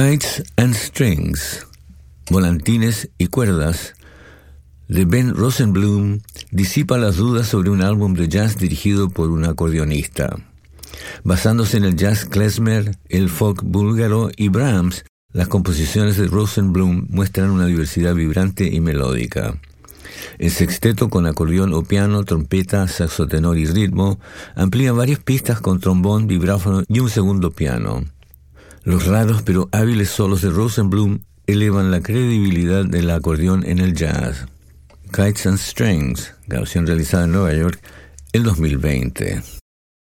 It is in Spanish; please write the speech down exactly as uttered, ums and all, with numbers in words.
Kites and Strings, Volantines y Cuerdas, de Ben Rosenblum, disipa las dudas sobre un álbum de jazz dirigido por un acordeonista. Basándose en el jazz klezmer, el folk búlgaro y Brahms, las composiciones de Rosenblum muestran una diversidad vibrante y melódica. El sexteto con acordeón o piano, trompeta, saxo tenor y ritmo amplía varias pistas con trombón, vibráfono y un segundo piano. Los raros pero hábiles solos de Rosenblum elevan la credibilidad del acordeón en el jazz. Kites and Strings, grabación realizada en Nueva York el dos mil veinte.